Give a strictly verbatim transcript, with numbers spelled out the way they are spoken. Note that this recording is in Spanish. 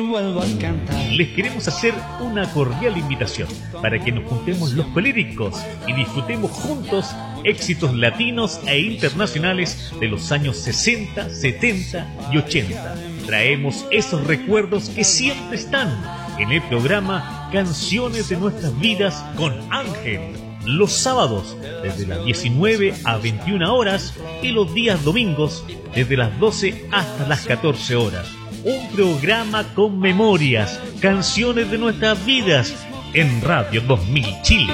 Les queremos hacer una cordial invitación para que nos juntemos los colíricos y disfrutemos juntos éxitos latinos e internacionales de los años sesenta, setenta y ochenta. Traemos esos recuerdos que siempre están en el programa Canciones de Nuestras Vidas con Ángel. Los sábados desde las diecinueve a veintiuna horas y los días domingos desde las doce hasta las catorce horas. Un programa con memorias, canciones de nuestras vidas en Radio dos mil Chile.